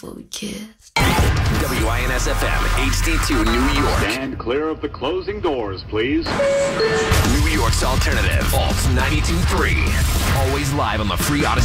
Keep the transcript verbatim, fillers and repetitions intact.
before we kissed. W I N S F M, H D two, New York. Stand clear of the closing doors, please. New York's alternative, Alt ninety-two point three. Always live on the free Odyssey.